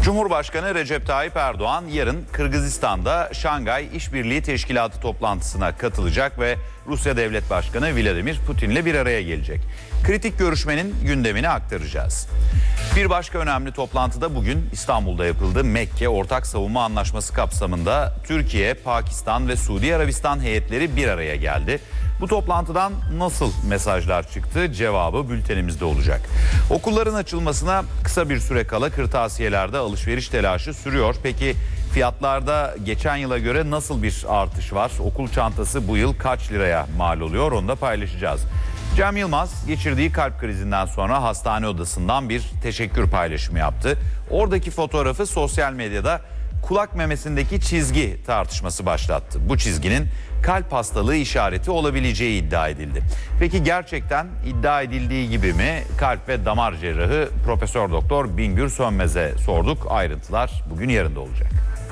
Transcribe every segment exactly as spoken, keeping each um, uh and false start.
Cumhurbaşkanı Recep Tayyip Erdoğan yarın Kırgızistan'da Şangay İşbirliği Teşkilatı toplantısına katılacak ve Rusya Devlet Başkanı Vladimir Putin'le bir araya gelecek. Kritik görüşmenin gündemini aktaracağız. Bir başka önemli toplantıda bugün İstanbul'da yapıldı. Mekke Ortak Savunma Anlaşması kapsamında Türkiye, Pakistan ve Suudi Arabistan heyetleri bir araya geldi. Bu toplantıdan nasıl mesajlar çıktı? Cevabı bültenimizde olacak. Okulların açılmasına kısa bir süre kala kırtasiyelerde alışveriş telaşı sürüyor. Peki fiyatlarda geçen yıla göre nasıl bir artış var? Okul çantası bu yıl kaç liraya mal oluyor? Onu da paylaşacağız. Cem Yılmaz geçirdiği kalp krizinden sonra hastane odasından bir teşekkür paylaşımı yaptı. Oradaki fotoğrafı sosyal medyada kulak memesindeki çizgi tartışması başlattı. Bu çizginin kalp hastalığı işareti olabileceği iddia edildi. Peki gerçekten iddia edildiği gibi mi? Kalp ve damar cerrahı Profesör Doktor Bingür Sönmez'e sorduk. Ayrıntılar bugün yarında olacak.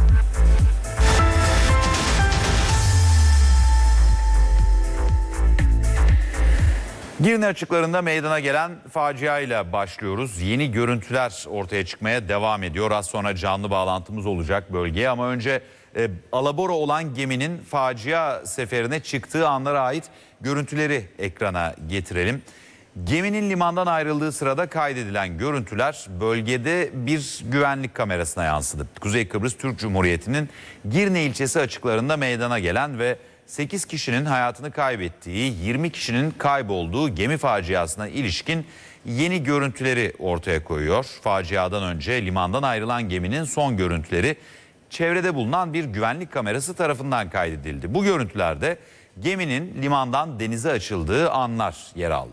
Girne açıklarında meydana gelen faciayla başlıyoruz. Yeni görüntüler ortaya çıkmaya devam ediyor. Az sonra canlı bağlantımız olacak bölgeye ama önce e, alabora olan geminin facia seferine çıktığı anlara ait görüntüleri ekrana getirelim. Geminin limandan ayrıldığı sırada kaydedilen görüntüler bölgede bir güvenlik kamerasına yansıdı. Kuzey Kıbrıs Türk Cumhuriyeti'nin Girne ilçesi açıklarında meydana gelen ve sekiz kişinin hayatını kaybettiği, yirmi kişinin kaybolduğu gemi faciasına ilişkin yeni görüntüleri ortaya koyuyor. Faciadan önce limandan ayrılan geminin son görüntüleri çevrede bulunan bir güvenlik kamerası tarafından kaydedildi. Bu görüntülerde geminin limandan denize açıldığı anlar yer aldı.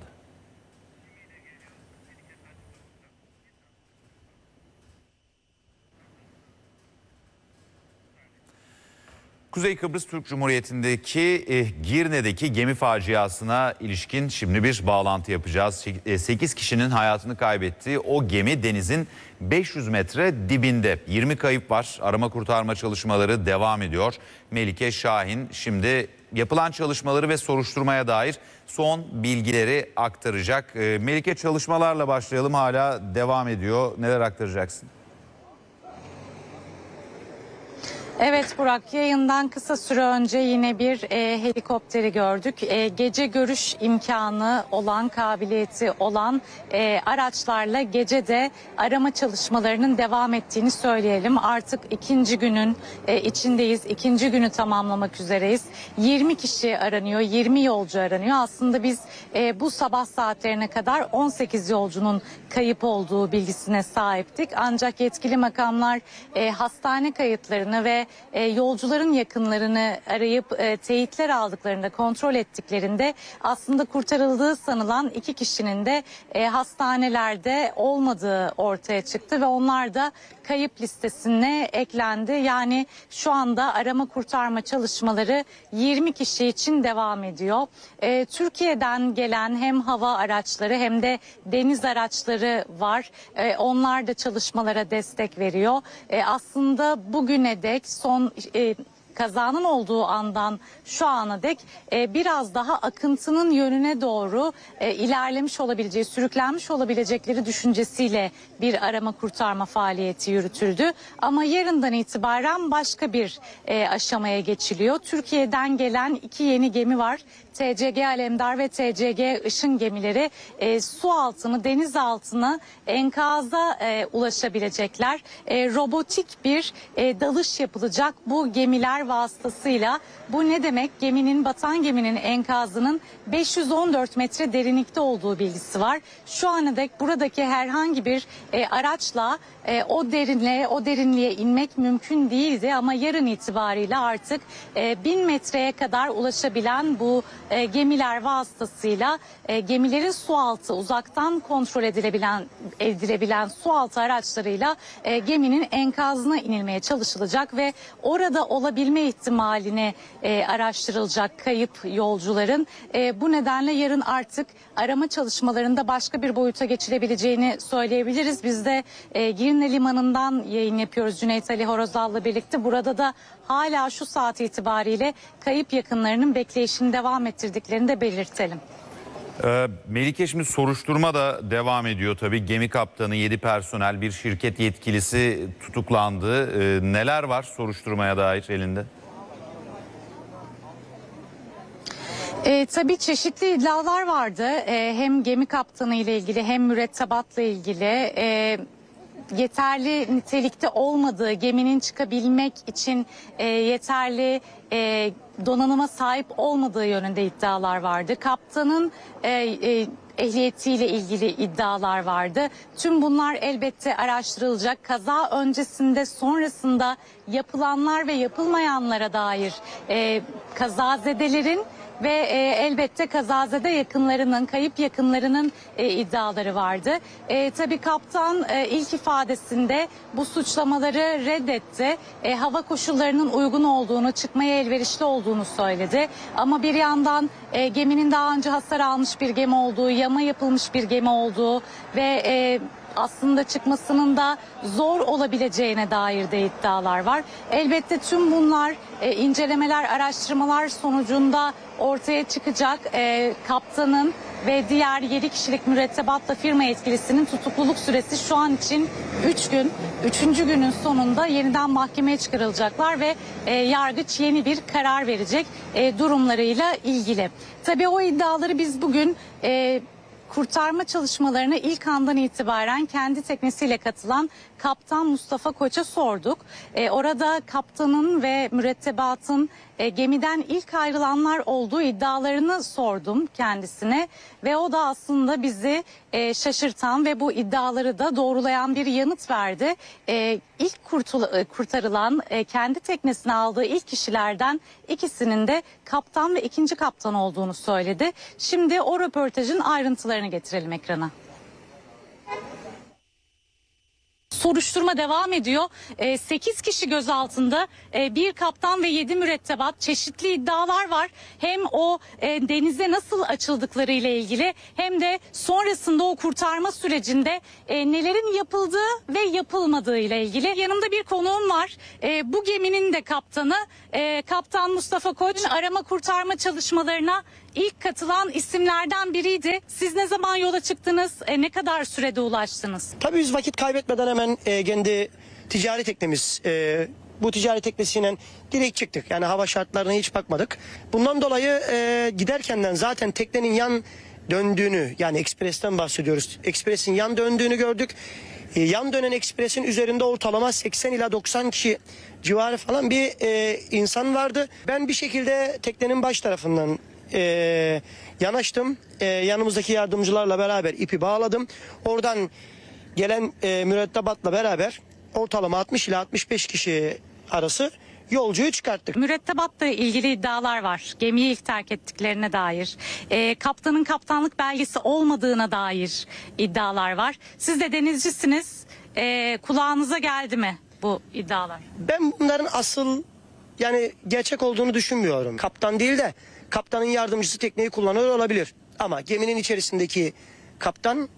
Kuzey Kıbrıs Türk Cumhuriyeti'ndeki e, Girne'deki gemi faciasına ilişkin şimdi bir bağlantı yapacağız. sekiz kişinin hayatını kaybettiği o gemi denizin beş yüz metre dibinde. yirmi kayıp var. Arama kurtarma çalışmaları devam ediyor. Melike Şahin şimdi yapılan çalışmaları ve soruşturmaya dair son bilgileri aktaracak. E, Melike, çalışmalarla başlayalım, hala devam ediyor. Neler aktaracaksın? Evet Burak, yayından kısa süre önce yine bir e, helikopteri gördük. E, gece görüş imkanı olan, kabiliyeti olan e, araçlarla gece de arama çalışmalarının devam ettiğini söyleyelim. Artık ikinci günün e, içindeyiz. İkinci günü tamamlamak üzereyiz. yirmi kişi aranıyor, yirmi yolcu aranıyor. Aslında biz e, bu sabah saatlerine kadar on sekiz yolcunun kayıp olduğu bilgisine sahiptik. Ancak yetkili makamlar e, hastane kayıtlarını ve E, yolcuların yakınlarını arayıp e, teyitler aldıklarında, kontrol ettiklerinde aslında kurtarıldığı sanılan iki kişinin de e, hastanelerde olmadığı ortaya çıktı ve onlar da kayıp listesine eklendi. Yani şu anda arama kurtarma çalışmaları yirmi kişi için devam ediyor. E, Türkiye'den gelen hem hava araçları hem de deniz araçları var. E, onlar da çalışmalara destek veriyor. E, aslında bugüne dek son e, kazanın olduğu andan şu ana dek e, biraz daha akıntının yönüne doğru e, ilerlemiş olabileceği, sürüklenmiş olabilecekleri düşüncesiyle bir arama kurtarma faaliyeti yürütüldü. Ama yarından itibaren başka bir e, aşamaya geçiliyor. Türkiye'den gelen iki yeni gemi var. T C G Alemdar ve T C G Işın gemileri e, su altını, deniz altına, enkaza e, ulaşabilecekler. E, robotik bir e, dalış yapılacak bu gemiler vasıtasıyla. Bu ne demek? Geminin, batan geminin enkazının beş yüz on dört metre derinlikte olduğu bilgisi var. Şu ana dek buradaki herhangi bir e, araçla e, o derinliğe, o derinliğe inmek mümkün değildi ama yarın itibariyle artık e, bin metreye kadar ulaşabilen bu e, gemiler vasıtasıyla e, gemilerin su altı uzaktan kontrol edilebilen edilebilen su altı araçlarıyla e, geminin enkazına inilmeye çalışılacak ve orada olabilme ihtimalini e, araştırılacak kayıp yolcuların. E, bu nedenle yarın artık arama çalışmalarında başka bir boyuta geçilebileceğini söyleyebiliriz. Biz de e, Girne Limanı'ndan yayın yapıyoruz Cüneyt Ali Horozal'la birlikte. Burada da hala şu saat itibariyle kayıp yakınlarının bekleyişini devam ettirdiklerini de belirtelim. Ee, Melike, şimdi soruşturma da devam ediyor tabii. Gemi kaptanı, yedi personel, bir şirket yetkilisi tutuklandı. Ee, neler var soruşturmaya dair elinde? E, tabii çeşitli iddialar vardı. E, hem gemi kaptanı ile ilgili hem mürettebatla ilgili. E, yeterli nitelikte olmadığı, geminin çıkabilmek için e, yeterli e, donanıma sahip olmadığı yönünde iddialar vardı. Kaptanın e, e, ehliyetiyle ilgili iddialar vardı. Tüm bunlar elbette araştırılacak. Kaza öncesinde, sonrasında yapılanlar ve yapılmayanlara dair e, kazazedelerin ve e, elbette kazazede yakınlarının, kayıp yakınlarının e, iddiaları vardı. E, tabii kaptan e, ilk ifadesinde bu suçlamaları reddetti. E, hava koşullarının uygun olduğunu, çıkmaya elverişli olduğunu söyledi. Ama bir yandan e, geminin daha önce hasar almış bir gemi olduğu, yama yapılmış bir gemi olduğu ve E, aslında çıkmasının da zor olabileceğine dair de iddialar var. Elbette tüm bunlar e, incelemeler, araştırmalar sonucunda ortaya çıkacak. E, kaptanın ve diğer yedi kişilik mürettebatla firma yetkilisinin tutukluluk süresi şu an için üç gün. Üçüncü günün sonunda yeniden mahkemeye çıkarılacaklar ve e, yargıç yeni bir karar verecek e, durumlarıyla ilgili. Tabii o iddiaları biz bugün E, kurtarma çalışmalarına ilk andan itibaren kendi teknesiyle katılan kaptan Mustafa Koç'a sorduk. E, orada kaptanın ve mürettebatın e, gemiden ilk ayrılanlar olduğu iddialarını sordum kendisine ve o da aslında bizi e, şaşırtan ve bu iddiaları da doğrulayan bir yanıt verdi. E, ilk kurtul- kurtarılan e, kendi teknesine aldığı ilk kişilerden ikisinin de kaptan ve ikinci kaptan olduğunu söyledi. Şimdi o röportajın ayrıntılarını getirelim ekrana. Soruşturma devam ediyor. sekiz kişi gözaltında, e, bir kaptan ve yedi mürettebat, çeşitli iddialar var. Hem o e, denize nasıl açıldıkları ile ilgili hem de sonrasında o kurtarma sürecinde e, nelerin yapıldığı ve yapılmadığı ile ilgili. Yanımda bir konuğum var. E, bu geminin de kaptanı e, Kaptan Mustafa Koç. Arama kurtarma çalışmalarına ilk katılan isimlerden biriydi. Siz ne zaman yola çıktınız? E, ne kadar sürede ulaştınız? Tabii biz vakit kaybetmeden hemen e, kendi ticari teknemiz, e, bu ticari teknesiyle direkt çıktık. Yani hava şartlarına hiç bakmadık. Bundan dolayı e, giderkenden zaten teknenin yan döndüğünü, yani ekspresten bahsediyoruz. Ekspresin yan döndüğünü gördük. E, yan dönen ekspresin üzerinde ortalama seksen ila doksan kişi civarı falan bir e, insan vardı. Ben bir şekilde teknenin baş tarafından e, yanaştım. E, yanımızdaki yardımcılarla beraber ipi bağladım. Oradan gelen e, mürettebatla beraber ortalama altmış ila altmış beş kişi arası yolcuyu çıkarttık. Mürettebatla ilgili iddialar var. Gemiyi ilk terk ettiklerine dair. E, kaptanın kaptanlık belgesi olmadığına dair iddialar var. Siz de denizcisiniz. E, kulağınıza geldi mi bu iddialar? Ben bunların asıl yani gerçek olduğunu düşünmüyorum. Kaptan değil de kaptanın yardımcısı tekneyi kullanıyor olabilir. Ama geminin içerisindeki kaptan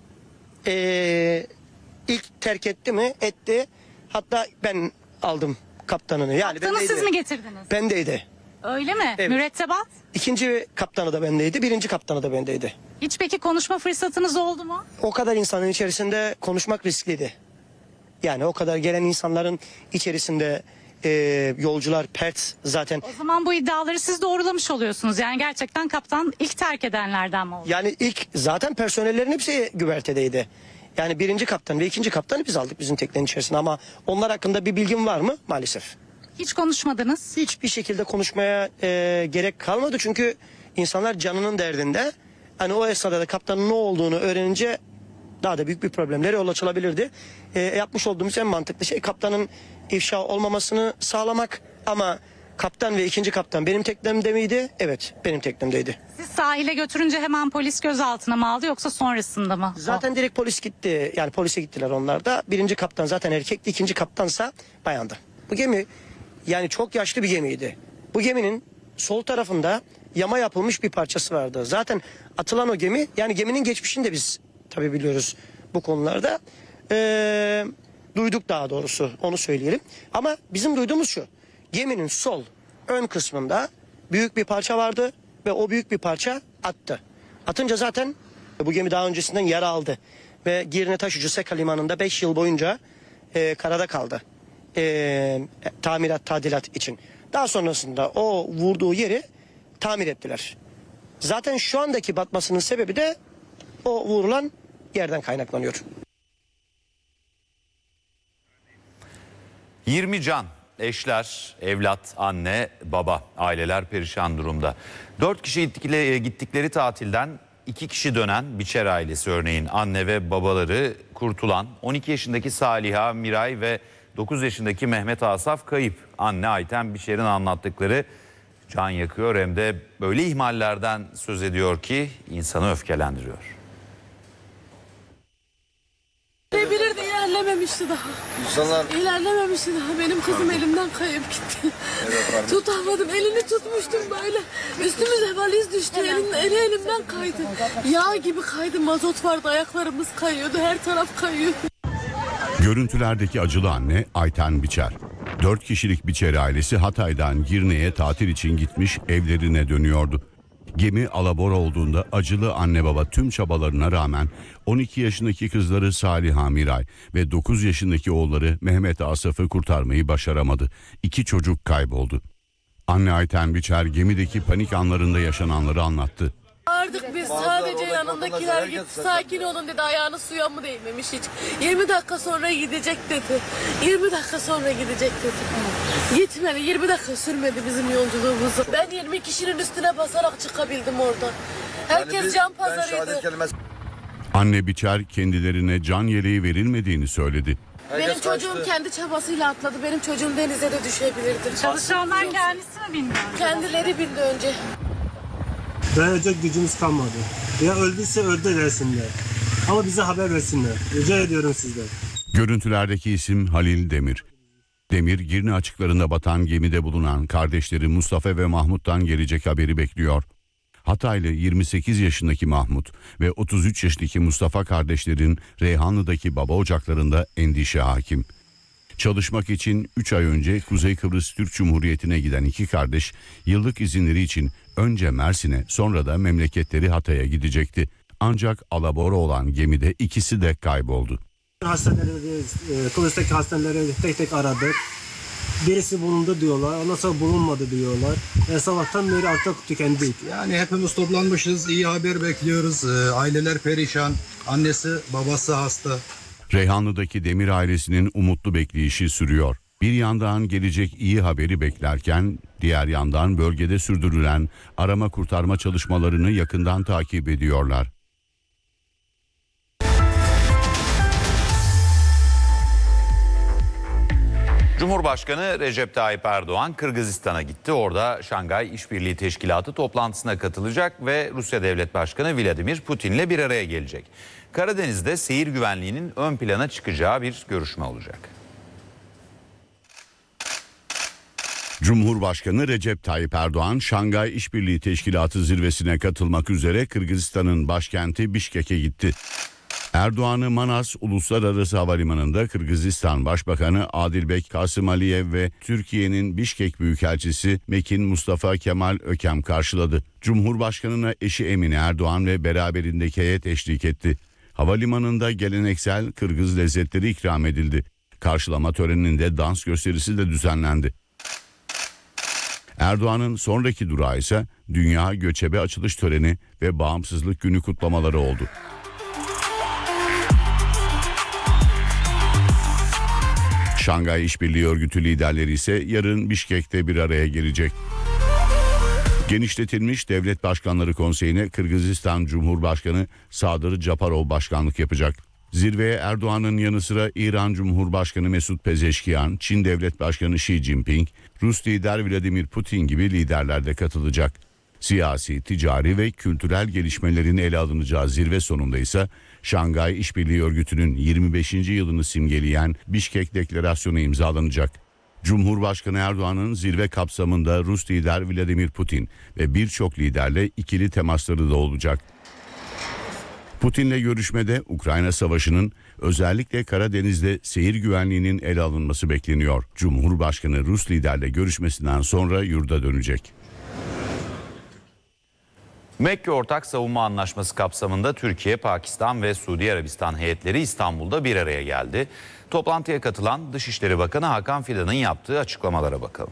e, ilk terk etti mi? Etti. Hatta ben aldım kaptanını. Yani Kaptanı bendeydi. siz mi getirdiniz? Bendeydi. Öyle mi? Evet. Mürettebat? İkinci kaptanı da bendeydi. Birinci kaptanı da bendeydi. Hiç peki konuşma fırsatınız oldu mu? O kadar insanın içerisinde konuşmak riskliydi. Yani o kadar gelen insanların içerisinde e, yolcular pert zaten. O zaman bu iddiaları siz doğrulamış oluyorsunuz. Yani gerçekten kaptan ilk terk edenlerden mi oldu? Yani ilk zaten personellerin hepsi güvertedeydi. Yani birinci kaptan ve ikinci kaptanı biz aldık bizim teknenin içerisinde ama onlar hakkında bir bilgim var mı? Maalesef. Hiç konuşmadınız. Hiçbir şekilde konuşmaya e, gerek kalmadı çünkü insanlar canının derdinde. Hani o esnada da kaptanın ne olduğunu öğrenince daha da büyük bir problemlere yol açılabilirdi. E, yapmış olduğumuz en mantıklı şey kaptanın ifşa olmamasını sağlamak ama kaptan ve ikinci kaptan benim teknemde miydi? Evet, benim teknemdeydi. Siz sahile götürünce hemen polis gözaltına mı aldı yoksa sonrasında mı? Zaten direkt polis gitti. Yani polise gittiler onlar da. Birinci kaptan zaten erkekti. İkinci kaptansa bayandı. Bu gemi yani çok yaşlı bir gemiydi. Bu geminin sol tarafında yama yapılmış bir parçası vardı. Zaten atılan o gemi yani geminin geçmişini de biz tabii biliyoruz bu konularda. Ee, duyduk daha doğrusu onu söyleyelim. Ama bizim duyduğumuz şu. Geminin sol ön kısmında büyük bir parça vardı ve o büyük bir parça attı. Atınca zaten bu gemi daha öncesinden yara aldı. Ve Girne Taşucu Seka Limanı'nda beş yıl boyunca e, karada kaldı. E, tamirat, tadilat için. Daha sonrasında o vurduğu yeri tamir ettiler. Zaten şu andaki batmasının sebebi de o vurulan yerden kaynaklanıyor. yirmi can, eşler, evlat, anne, baba, aileler perişan durumda. dört kişi gittikleri, gittikleri tatilden iki kişi dönen Biçer ailesi örneğin anne ve babaları kurtulan on iki yaşındaki Saliha, Miray ve dokuz yaşındaki Mehmet Asaf kayıp. Anne Ayten Biçer'in anlattıkları can yakıyor, hem de böyle ihmallerden söz ediyor ki insanı öfkelendiriyor. Bilirdi, ilerlememişti daha. İnsanlar İlerlememişti daha. Benim kızım elimden kayıp gitti. evet, Tutamadım. Elini tutmuştum böyle. Üstümüze valiz düştü. Elim, eli elimden kaydı. Yağ gibi kaydı. Mazot vardı. Ayaklarımız kayıyordu. Her taraf kayıyordu. Görüntülerdeki acılı anne Ayten Biçer. Dört kişilik Biçer ailesi Hatay'dan Girne'ye tatil için gitmiş, evlerine dönüyordu. Gemi alabora olduğunda acılı anne baba tüm çabalarına rağmen on iki yaşındaki kızları Saliha, Miray ve dokuz yaşındaki oğulları Mehmet Asaf'ı kurtarmayı başaramadı. İki çocuk kayboldu. Anne Ayten Biçer gemideki panik anlarında yaşananları anlattı. Vardık biz, sadece yanındakiler gitti. Sakin olun dedi, ayağını suya mı değmemiş hiç. yirmi dakika sonra gidecek dedi. yirmi dakika sonra gidecek dedi. Gitmedi, yirmi dakika sürmedi bizim yolculuğumuzu. Ben yirmi kişinin üstüne basarak çıkabildim oradan. Herkes Yani biz- can ben pazarıydı. şehadet kelimesi- Anne Biçer kendilerine can yeleği verilmediğini söyledi. Benim Herkes çocuğum kaçtı. kendi çabasıyla atladı. Benim çocuğum denize de düşebilirdi. Çalışanlar kendisi mi bindi? Kendileri bindi önce. Dayanacak gücümüz kalmadı. Ya öldüyse öldü desinler. Ama bize haber versinler. Rica ediyorum sizden. Görüntülerdeki isim Halil Demir. Demir, Girne açıklarında batan gemide bulunan kardeşleri Mustafa ve Mahmut'tan gelecek haberi bekliyor. Hataylı yirmi sekiz yaşındaki Mahmut ve otuz üç yaşındaki Mustafa kardeşlerin Reyhanlı'daki baba ocaklarında endişe hakim. Çalışmak için üç ay önce Kuzey Kıbrıs Türk Cumhuriyeti'ne giden iki kardeş yıllık izinleri için önce Mersin'e sonra da memleketleri Hatay'a gidecekti. Ancak alabora olan gemide ikisi de kayboldu. Hastaneleri, e, Kıbrıs'taki hastaneleri tek tek aradık. Birisi bulundu diyorlar, ondan sonra bulunmadı diyorlar. E, sabahtan beri artık tükendik. Yani hepimiz toplanmışız, iyi haber bekliyoruz. Ee, aileler perişan, annesi babası hasta. Reyhanlı'daki Demir ailesinin umutlu bekleyişi sürüyor. Bir yandan gelecek iyi haberi beklerken diğer yandan bölgede sürdürülen arama kurtarma çalışmalarını yakından takip ediyorlar. Cumhurbaşkanı Recep Tayyip Erdoğan Kırgızistan'a gitti. Orada Şangay İşbirliği Teşkilatı toplantısına katılacak ve Rusya Devlet Başkanı Vladimir Putin'le bir araya gelecek. Karadeniz'de seyir güvenliğinin ön plana çıkacağı bir görüşme olacak. Cumhurbaşkanı Recep Tayyip Erdoğan, Şangay İşbirliği Teşkilatı zirvesine katılmak üzere Kırgızistan'ın başkenti Bişkek'e gitti. Erdoğan'ı Manas Uluslararası Havalimanı'nda Kırgızistan Başbakanı Adilbek Kasımaliyev ve Türkiye'nin Bişkek Büyükelçisi Mekin Mustafa Kemal Ökem karşıladı. Cumhurbaşkanına eşi Emine Erdoğan ve beraberindeki heyet eşlik etti. Havalimanında geleneksel Kırgız lezzetleri ikram edildi. Karşılama töreninde dans gösterisi de düzenlendi. Erdoğan'ın sonraki durağı ise Dünya Göçebe Açılış Töreni ve Bağımsızlık Günü kutlamaları oldu. Şangay İşbirliği Örgütü liderleri ise yarın Bişkek'te bir araya gelecek. Genişletilmiş Devlet Başkanları Konseyi'ne Kırgızistan Cumhurbaşkanı Sadır Japarov başkanlık yapacak. Zirveye Erdoğan'ın yanı sıra İran Cumhurbaşkanı Mesut Pezeşkiyan, Çin Devlet Başkanı Xi Jinping, Rus lider Vladimir Putin gibi liderler de katılacak. Siyasi, ticari ve kültürel gelişmelerin ele alınacağı zirve sonunda ise Şangay İşbirliği Örgütü'nün yirmi beşinci yılını simgeleyen Bişkek Deklarasyonu imzalanacak. Cumhurbaşkanı Erdoğan'ın zirve kapsamında Rus lider Vladimir Putin ve birçok liderle ikili temasları da olacak. Putin'le görüşmede Ukrayna Savaşı'nın özellikle Karadeniz'de seyir güvenliğinin ele alınması bekleniyor. Cumhurbaşkanı Rus liderle görüşmesinden sonra yurda dönecek. Mekke Ortak Savunma Anlaşması kapsamında Türkiye, Pakistan ve Suudi Arabistan heyetleri İstanbul'da bir araya geldi. Toplantıya katılan Dışişleri Bakanı Hakan Fidan'ın yaptığı açıklamalara bakalım.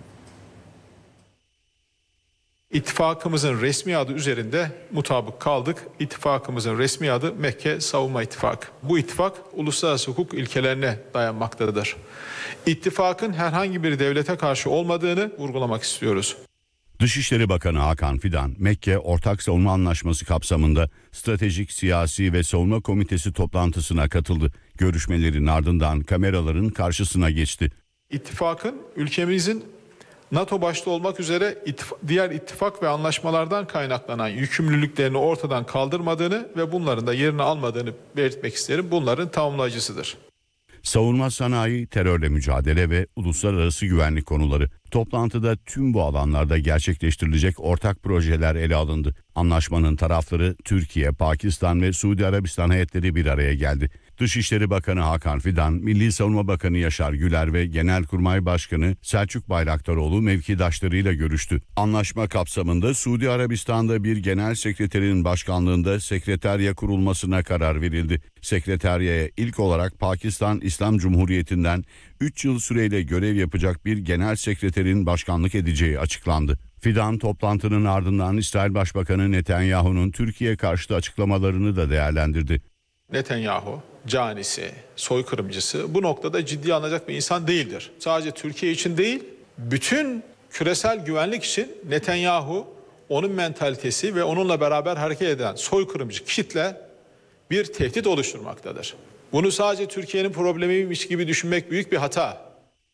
İttifakımızın resmi adı üzerinde mutabık kaldık. İttifakımızın resmi adı Mekke Savunma İttifakı. Bu ittifak uluslararası hukuk ilkelerine dayanmaktadır. İttifakın herhangi bir devlete karşı olmadığını vurgulamak istiyoruz. Dışişleri Bakanı Hakan Fidan, Mekke Ortak Savunma Anlaşması kapsamında Stratejik Siyasi ve Savunma Komitesi toplantısına katıldı. Görüşmelerin ardından kameraların karşısına geçti. İttifakın ülkemizin NATO başta olmak üzere diğer ittifak ve anlaşmalardan kaynaklanan yükümlülüklerini ortadan kaldırmadığını ve bunların da yerini almadığını belirtmek isterim. Bunların tamamlayıcısıdır. Savunma sanayi, terörle mücadele ve uluslararası güvenlik konuları. Toplantıda tüm bu alanlarda gerçekleştirilecek ortak projeler ele alındı. Anlaşmanın tarafları Türkiye, Pakistan ve Suudi Arabistan heyetleri bir araya geldi. Dışişleri Bakanı Hakan Fidan, Milli Savunma Bakanı Yaşar Güler ve Genelkurmay Başkanı Selçuk Bayraktaroğlu mevkidaşlarıyla görüştü. Anlaşma kapsamında Suudi Arabistan'da bir genel sekreterin başkanlığında sekreterya kurulmasına karar verildi. Sekreteryaya ilk olarak Pakistan İslam Cumhuriyeti'nden üç yıl süreyle görev yapacak bir genel sekreterin başkanlık edeceği açıklandı. Fidan toplantının ardından İsrail Başbakanı Netanyahu'nun Türkiye karşıtı açıklamalarını da değerlendirdi. Netanyahu, canisi, soykırımcısı bu noktada ciddiye alınacak bir insan değildir. Sadece Türkiye için değil, bütün küresel güvenlik için Netanyahu, onun mentalitesi ve onunla beraber hareket eden soykırımcı kitle bir tehdit oluşturmaktadır. Bunu sadece Türkiye'nin problemiymiş gibi düşünmek büyük bir hata.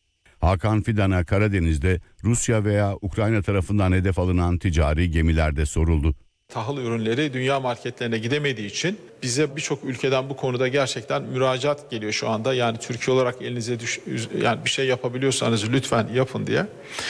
Hakan Fidan'a Karadeniz'de Rusya veya Ukrayna tarafından hedef alınan ticari gemilerde soruldu. Tahıl ürünleri dünya marketlerine gidemediği için bize birçok ülkeden bu konuda gerçekten müracaat geliyor şu anda. Yani Türkiye olarak elinize düş, yani bir şey yapabiliyorsanız lütfen yapın diye.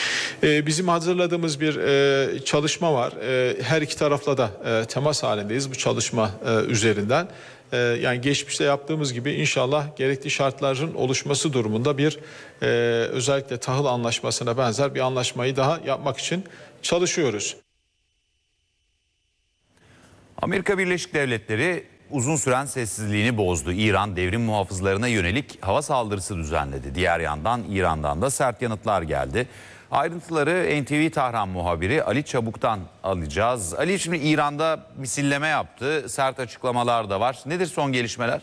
Ee, bizim hazırladığımız bir e, çalışma var. E, her iki tarafla da e, temas halindeyiz bu çalışma e, üzerinden. E, yani geçmişte yaptığımız gibi inşallah gerekli şartların oluşması durumunda bir e, özellikle tahıl anlaşmasına benzer bir anlaşmayı daha yapmak için çalışıyoruz. Amerika Birleşik Devletleri uzun süren sessizliğini bozdu. İran devrim muhafızlarına yönelik hava saldırısı düzenledi. Diğer yandan İran'dan da sert yanıtlar geldi. Ayrıntıları N T V Tahran muhabiri Ali Çabuk'tan alacağız. Ali, şimdi İran'da misilleme yaptı. Sert açıklamalar da var. Nedir son gelişmeler?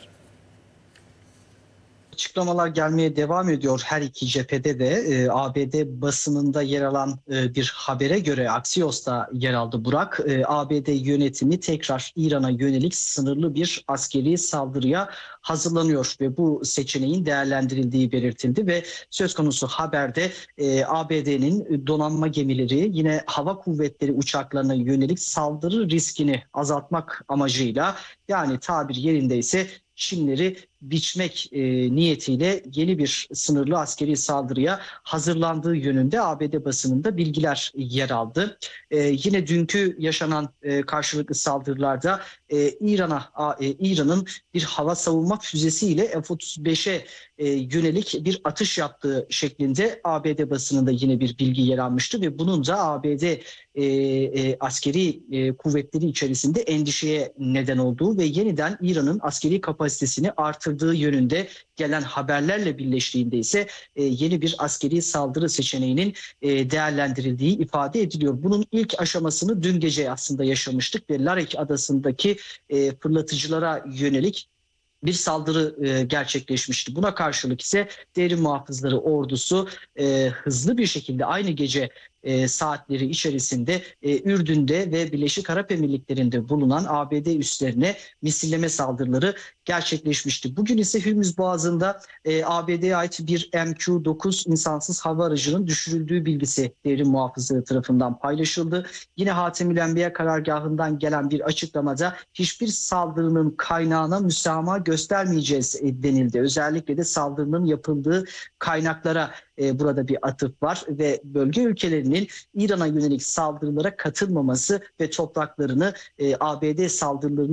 Açıklamalar gelmeye devam ediyor her iki cephede de. E, A B D basınında yer alan e, bir habere göre Axios'ta yer aldı Burak. E, A B D yönetimi tekrar İran'a yönelik sınırlı bir askeri saldırıya hazırlanıyor ve bu seçeneğin değerlendirildiği belirtildi ve söz konusu haberde e, A B D'nin donanma gemileri yine hava kuvvetleri uçaklarına yönelik saldırı riskini azaltmak amacıyla, yani tabir yerindeyse Çinleri biçmek e, niyetiyle yeni bir sınırlı askeri saldırıya hazırlandığı yönünde A B D basınında bilgiler yer aldı. E, yine dünkü yaşanan e, karşılıklı saldırılarda e, İran'a e, İran'ın bir hava savunma füzesiyle F otuz beşe e, yönelik bir atış yaptığı şeklinde A B D basınında yine bir bilgi yer almıştı ve bunun da A B D e, e, askeri e, kuvvetleri içerisinde endişeye neden olduğu ve yeniden İran'ın askeri kapasitesini artırdığı yönünde gelen haberlerle birleştiğinde ise e, yeni bir askeri saldırı seçeneğinin e, değerlendirildiği ifade ediliyor. Bunun ilk aşamasını dün gece aslında yaşamıştık ve Larek adasındaki e, fırlatıcılara yönelik bir saldırı e, gerçekleşmişti. Buna karşılık ise devrim muhafızları ordusu e, hızlı bir şekilde aynı gece e, saatleri içerisinde e, Ürdün'de ve Birleşik Arap Emirlikleri'nde bulunan A B D üslerine misilleme saldırıları gerçekleşmişti. Bugün ise Hürmüz Boğazı'nda e, A B D'ye ait bir M Q dokuz insansız hava aracının düşürüldüğü bilgisi devrim muhafızları tarafından paylaşıldı. Yine Hatemül Enbiya karargahından gelen bir açıklamada hiçbir saldırının kaynağına müsamaha göstermeyeceğiz denildi. Özellikle de saldırının yapıldığı kaynaklara e, burada bir atıf var ve bölge ülkelerinin İran'a yönelik saldırılara katılmaması ve topraklarını e, A B D saldırılarına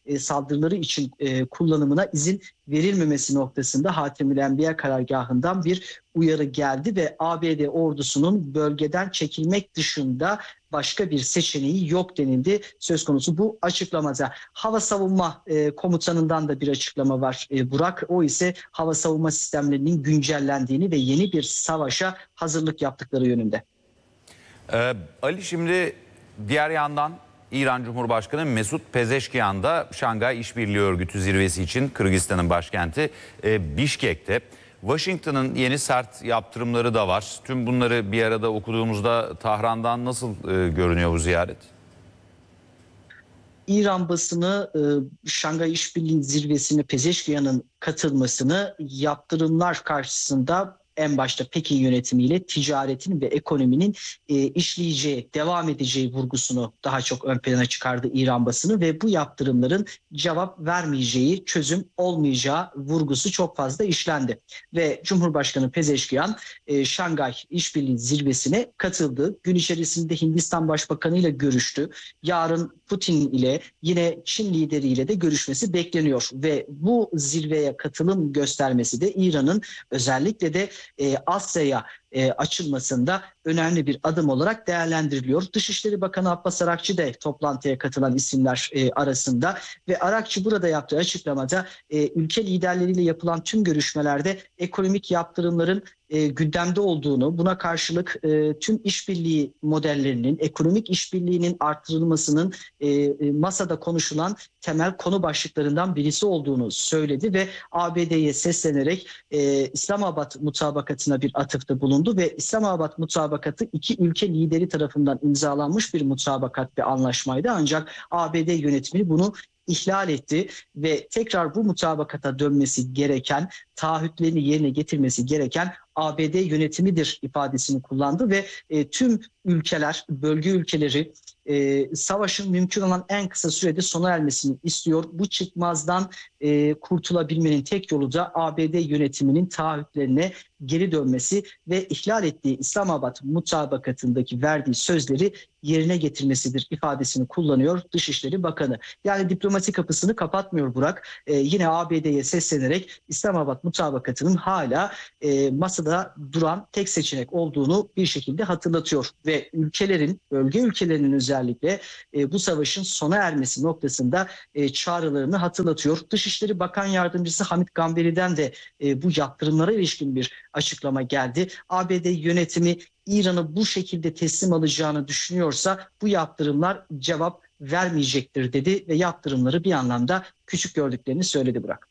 e, saldırıları için e, kullanımına izin verilmemesi noktasında Hatemül Enbiya karargahından bir uyarı geldi ve A B D ordusunun bölgeden çekilmek dışında başka bir seçeneği yok denildi söz konusu bu açıklamada. Hava savunma e, komutanından da bir açıklama var e, Burak. O ise hava savunma sistemlerinin güncellendiğini ve yeni bir savaşa hazırlık yaptıkları yönünde. Ee, Ali, şimdi diğer yandan İran Cumhurbaşkanı Mesut Pezeşkiyan da Şangay İşbirliği Örgütü zirvesi için Kırgızistan'ın başkenti e, Bişkek'te. Washington'ın yeni sert yaptırımları da var. Tüm bunları bir arada okuduğumuzda Tahran'dan nasıl e, görünüyor bu ziyaret? İran basını e, Şangay İşbirliği Zirvesi'ne Pezeşkiyan'ın katılmasını yaptırımlar karşısında en başta Pekin yönetimiyle ticaretin ve ekonominin e, işleyeceği, devam edeceği vurgusunu daha çok ön plana çıkardı İran basını ve bu yaptırımların cevap vermeyeceği, çözüm olmayacağı vurgusu çok fazla işlendi. Ve Cumhurbaşkanı Pezeşkiyan e, Şangay İşbirliği Zirvesi'ne katıldı. Gün içerisinde Hindistan Başbakanı ile görüştü. Yarın Putin ile yine Çin lideriyle de görüşmesi bekleniyor ve bu zirveye katılım göstermesi de İran'ın özellikle de e, Asya'ya e, açılmasında önemli bir adım olarak değerlendiriliyor. Dışişleri Bakanı Abbas Arakçı da toplantıya katılan isimler e, arasında ve Arakçı burada yaptığı açıklamada e, ülke liderleriyle yapılan tüm görüşmelerde ekonomik yaptırımların e, gündemde olduğunu, buna karşılık e, tüm işbirliği modellerinin, ekonomik işbirliğinin artırılmasının e, e, masada konuşulan temel konu başlıklarından birisi olduğunu söyledi ve A B D'ye seslenerek e, İslamabad mutabakatına bir atıfta bulundu ve İslamabad mutabakatı iki ülke lideri tarafından imzalanmış bir mutabakat ve anlaşmaydı. Ancak A B D yönetimi bunu ihlal etti ve tekrar bu mutabakata dönmesi gereken, taahhütlerini yerine getirmesi gereken A B D yönetimidir ifadesini kullandı ve e, tüm ülkeler, bölge ülkeleri e, savaşın mümkün olan en kısa sürede sona ermesini istiyor. Bu çıkmazdan e, kurtulabilmenin tek yolu da A B D yönetiminin taahhütlerine geri dönmesi ve ihlal ettiği İslamabad mutabakatındaki verdiği sözleri yerine getirmesidir ifadesini kullanıyor Dışişleri Bakanı. Yani diplomasi kapısını kapatmıyor Burak. E, yine A B D'ye seslenerek İslamabad mutabakatının hala e, masada duran tek seçenek olduğunu bir şekilde hatırlatıyor ve ülkelerin, bölge ülkelerinin özellikle e, bu savaşın sona ermesi noktasında e, çağrılarını hatırlatıyor. Dışişleri Bakan Yardımcısı Hamit Gamberi'den de e, bu yaptırımlara ilişkin bir açıklama geldi. A B D yönetimi İran'ı bu şekilde teslim alacağını düşünüyorsa bu yaptırımlar cevap vermeyecektir dedi ve yaptırımları bir anlamda küçük gördüklerini söyledi Burak.